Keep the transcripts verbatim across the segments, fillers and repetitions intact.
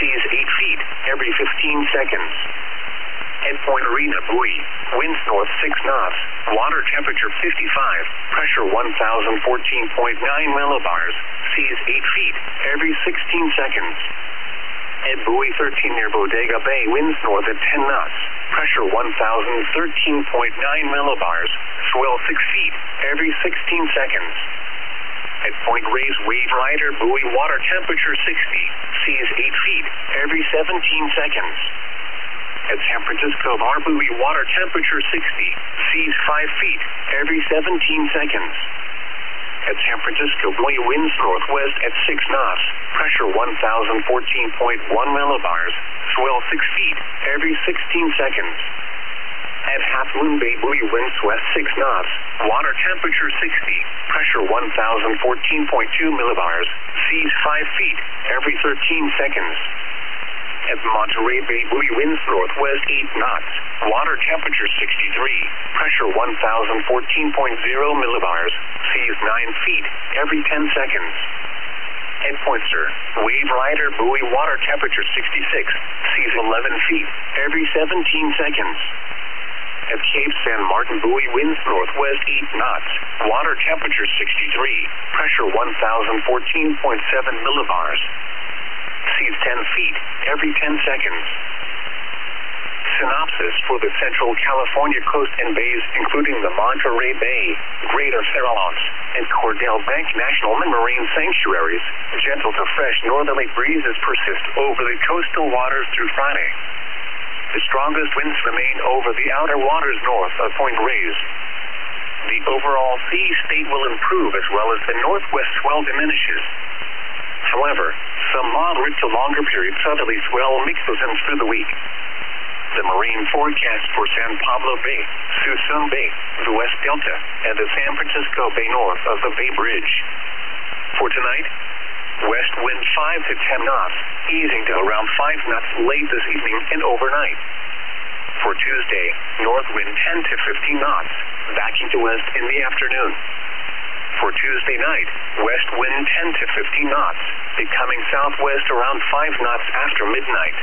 seas eight feet every fifteen seconds. At Point Arena buoy, winds north six knots, water temperature fifty-five, pressure one thousand fourteen point nine millibars, seas eight feet every sixteen seconds. At buoy thirteen near Bodega Bay, winds north at ten knots, pressure one thousand thirteen point nine millibars, swell six feet every sixteen seconds. At Point Reyes Wave Rider buoy, water temperature sixty, seas eight feet every seventeen seconds. At San Francisco Bar buoy, water temperature sixty, seas five feet every seventeen seconds. At San Francisco buoy, winds northwest at six knots, pressure one thousand fourteen point one millibars, swell six feet every sixteen seconds. At Half Moon Bay buoy, winds west six knots, water temperature sixty, pressure one thousand fourteen point two millibars, seas five feet every thirteen seconds. At Monterey Bay buoy, winds northwest eight knots, water temperature sixty-three, pressure one thousand fourteen point zero millibars, seas nine feet every ten seconds. At Pointer Wave Rider buoy, water temperature sixty-six, seas eleven feet every seventeen seconds. At Cape San Martin buoy, winds northwest eight knots, water temperature sixty-three, pressure one thousand fourteen point seven millibars, seas ten feet every ten seconds. Synopsis for the Central California coast and bays, including the Monterey Bay, Greater Farallones, and Cordell Bank National Marine Sanctuaries. Gentle to fresh northerly breezes persist over the coastal waters through Friday. The strongest winds remain over the outer waters north of Point Reyes. The overall sea state will improve as well as the northwest swell diminishes. However, some moderate to longer period southerly swell mixes in through the week. The marine forecast for San Pablo Bay, Suisun Bay, the West Delta, and the San Francisco Bay north of the Bay Bridge. For tonight, west wind five to ten knots, easing to around five knots late this evening and overnight. For Tuesday, north wind ten to fifteen knots, backing to west in the afternoon. For Tuesday night, west wind ten to fifteen knots, becoming southwest around five knots after midnight.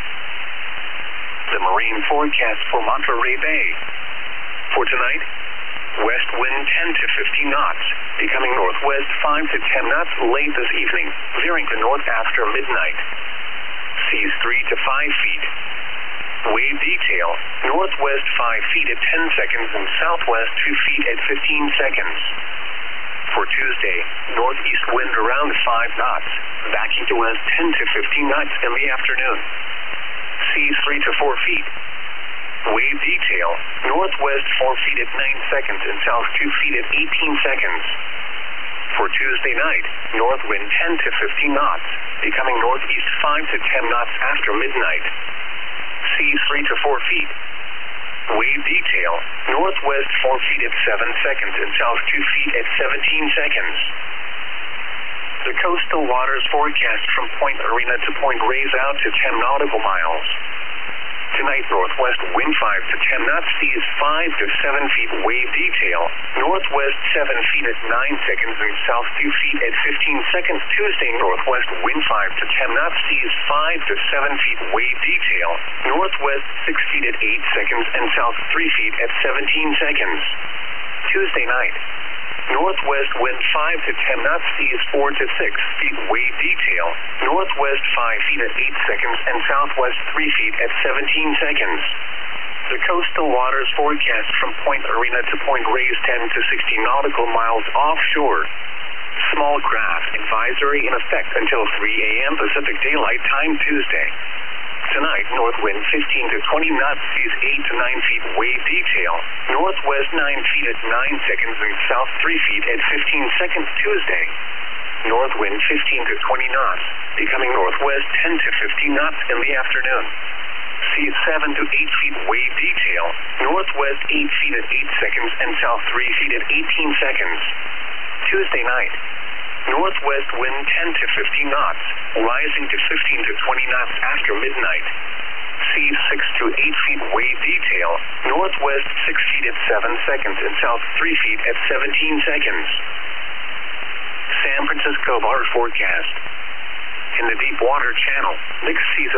The marine forecast for Monterey Bay. For tonight, west wind ten to fifteen knots, becoming northwest five to ten knots late this evening, veering to north after midnight. Seas three to five feet. Wave detail, northwest five feet at ten seconds and southwest two feet at fifteen seconds. For Tuesday, northeast wind around five knots, backing to west ten to fifteen knots in the afternoon. Seas three to four feet. Wave detail, northwest four feet at nine seconds and south two feet at eighteen seconds. For Tuesday night, north wind ten to fifteen knots, becoming northeast five to ten knots after midnight. Seas three to four feet. Wave detail, northwest four feet at seven seconds and south two feet at seventeen seconds. The coastal waters forecast from Point Arena to Point Reyes out to ten nautical miles. Tonight, northwest wind five to ten knots, seas five to seven feet. Wave detail, northwest seven feet at nine seconds and south two feet at fifteen seconds. Tuesday, northwest wind five to ten knots, seas five to seven feet. Wave detail, northwest six feet at eight seconds and south three feet at seventeen seconds. Tuesday night, northwest wind five to ten knots, seas four to six feet. Wave detail, northwest five feet at eight seconds and southwest three feet at seventeen seconds. The coastal waters forecast from Point Arena to Point Reyes ten to sixteen nautical miles offshore. Small craft advisory in effect until three a m Pacific Daylight Time Tuesday. Tonight, north wind fifteen to twenty knots, seas eight to nine feet. Wave detail, northwest nine feet at nine seconds and south three feet at fifteen seconds. Tuesday, north wind fifteen to twenty knots, becoming northwest ten to fifteen knots in the afternoon. Seas seven to eight feet. Wave detail, northwest eight feet at eight seconds and south three feet at eighteen seconds. Tuesday night, northwest wind ten to fifteen knots, rising to fifteen to twenty knots after midnight. Seas six to eight feet. Wave detail, northwest six feet at seven seconds and south three feet at seventeen seconds. San Francisco Bar forecast. In the deep water channel, mixed seas